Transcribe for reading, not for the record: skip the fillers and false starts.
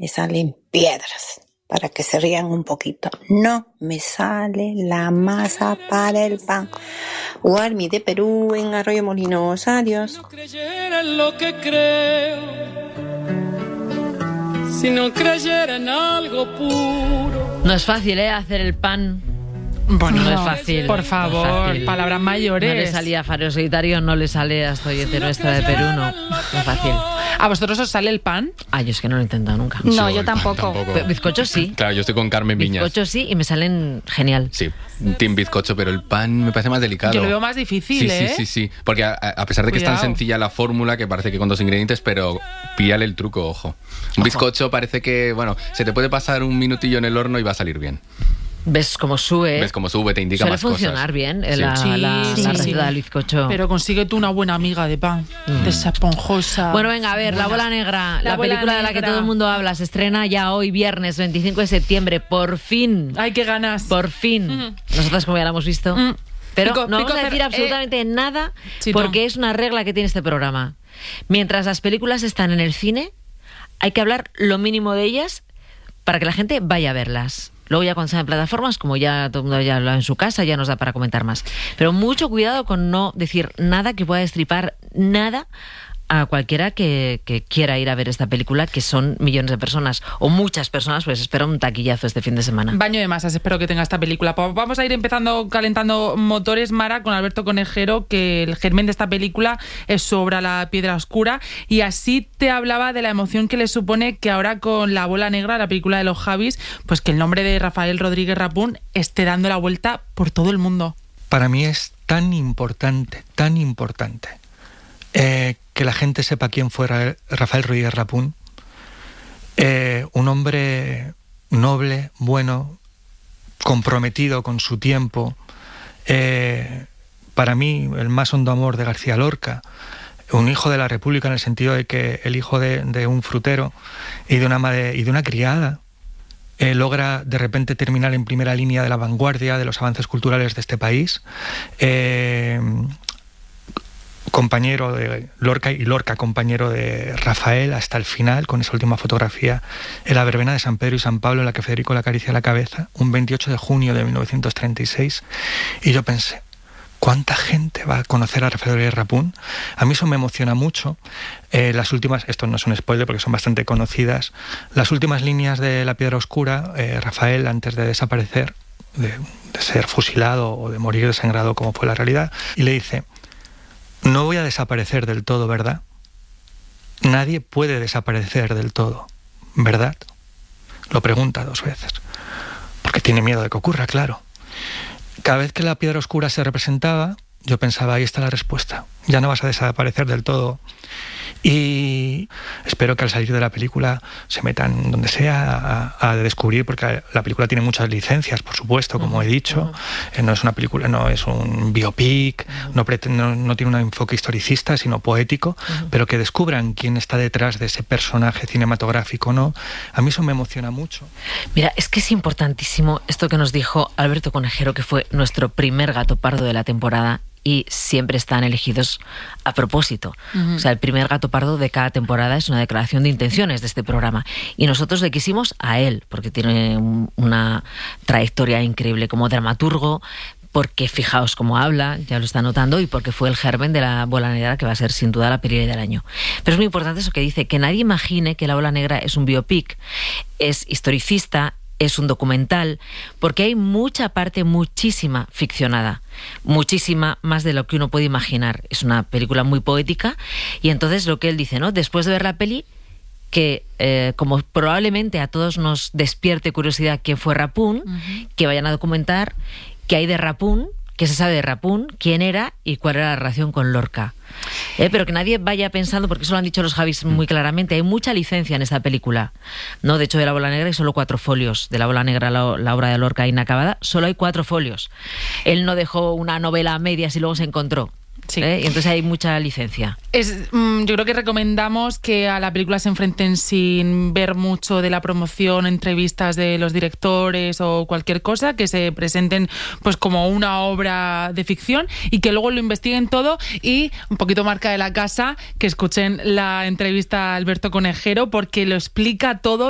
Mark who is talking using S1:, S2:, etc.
S1: me salen piedras. Para que se rían un poquito. No me sale la masa para el pan. Guarmi de Perú en Arroyo Molinos. Adiós.
S2: Si no creyera en lo que creo, si no creyera en algo puro.
S3: No es fácil, hacer el pan.
S4: Bueno,
S3: no es fácil.
S4: Por favor,
S3: no es fácil.
S4: Palabras mayores.
S3: No le salía a Faro Solitario, no le sale a Oyente Nuestra de Perú, no es fácil.
S4: ¿A vosotros os sale el pan?
S3: Yo es que no lo he intentado nunca.
S5: No, yo tampoco.
S3: Pero bizcocho sí.
S6: Claro, yo estoy con Carmen Viñas.
S3: Bizcocho sí, y me salen genial.
S6: Sí, team bizcocho, pero el pan me parece más delicado.
S4: Yo lo veo más difícil,
S6: Sí. Porque a pesar de que es tan sencilla la fórmula, que parece que con 2 ingredientes, pero píllale el truco, ojo. Un bizcocho parece que, se te puede pasar un minutillo en el horno y va a salir bien.
S3: ¿Ves cómo sube? Te
S6: indica más cosas.
S3: Suele funcionar bien la
S4: Sí.
S3: receta del bizcocho.
S4: Pero consigue tú una buena amiga de pan, de esa esponjosa.
S3: Bueno, venga, a ver, La Bola Negra, la película de la que todo el mundo habla, se estrena ya hoy, viernes 25 de septiembre, por fin.
S4: ¡Ay, qué ganas!
S3: Por fin. Nosotras como ya la hemos visto. Pero no vamos a decir absolutamente nada, porque es una regla que tiene este programa. Mientras las películas están en el cine, hay que hablar lo mínimo de ellas para que la gente vaya a verlas. Luego ya cuando están en plataformas, como ya todo el mundo ya habla en su casa, ya nos da para comentar más. Pero mucho cuidado con no decir nada que pueda destripar nada a cualquiera que quiera ir a ver esta película, que son millones de personas, o muchas personas, pues espera un taquillazo este fin de semana.
S4: Baño de masas, espero que tenga esta película. Vamos a ir calentando motores, Mara, con Alberto Conejero, que el germen de esta película es su obra La Piedra Oscura, y así te hablaba de la emoción que le supone que ahora con La Bola Negra, la película de los Javis, pues que el nombre de Rafael Rodríguez Rapún esté dando la vuelta por todo el mundo.
S7: Para mí es tan importante, que la gente sepa quién fue Rafael Rodríguez Rapún. Un hombre noble, bueno, comprometido con su tiempo. Para mí, el más hondo amor de García Lorca. Un hijo de la República en el sentido de que el hijo de un frutero y de una criada logra de repente terminar en primera línea de la vanguardia de los avances culturales de este país. Compañero de Lorca, y Lorca compañero de Rafael hasta el final, con esa última fotografía en la verbena de San Pedro y San Pablo, en la que Federico le acaricia la cabeza, un 28 de junio de 1936, y yo pensé, ¿cuánta gente va a conocer a Rafael Rodríguez Rapún? A mí eso me emociona mucho. Las últimas, esto no es un spoiler porque son bastante conocidas, las últimas líneas de La Piedra Oscura, Rafael, antes de desaparecer, de ser fusilado o de morir desangrado como fue la realidad, y le dice: no voy a desaparecer del todo, ¿verdad? Nadie puede desaparecer del todo, ¿verdad? Lo pregunta 2 veces, porque tiene miedo de que ocurra, claro. Cada vez que La Piedra Oscura se representaba, yo pensaba, ahí está la respuesta, ya no vas a desaparecer del todo. Y espero que al salir de la película se metan donde sea a descubrir, porque la película tiene muchas licencias, por supuesto, como he dicho. No es una película, no es un biopic, no tiene un enfoque historicista, sino poético, pero que descubran quién está detrás de ese personaje cinematográfico, ¿no? A mí eso me emociona mucho.
S3: Mira, es que es importantísimo esto que nos dijo Alberto Conejero, que fue nuestro primer gato pardo de la temporada, y siempre están elegidos a propósito. O sea, el primer gato pardo de cada temporada es una declaración de intenciones de este programa. Y nosotros le quisimos a él, porque tiene una trayectoria increíble como dramaturgo, porque fijaos cómo habla, ya lo está notando, y porque fue el germen de La Bola Negra, que va a ser sin duda la peli del año. Pero es muy importante eso que dice, que nadie imagine que La Bola Negra es un biopic, es historicista, es un documental, porque hay mucha parte, muchísima ficcionada, muchísima, más de lo que uno puede imaginar. Es una película muy poética, y entonces lo que él dice, ¿no? Después de ver la peli, que como probablemente a todos nos despierte curiosidad quién fue Rapún, que vayan a documentar qué hay de Rapún, qué se sabe de Rapún, quién era y cuál era la relación con Lorca. Pero que nadie vaya pensando, porque eso lo han dicho los Javis muy claramente, hay mucha licencia en esta película, ¿no? De hecho, de La Bola Negra hay solo 4 folios. De La Bola Negra, la obra de Lorca inacabada, solo hay 4 folios. Él no dejó una novela a medias y luego se encontró. Sí. Y entonces hay mucha licencia.
S4: Yo creo que recomendamos que a la película se enfrenten sin ver mucho de la promoción, entrevistas de los directores o cualquier cosa, que se presenten pues como una obra de ficción y que luego lo investiguen todo, y un poquito marca de la casa, que escuchen la entrevista a Alberto Conejero, porque lo explica todo.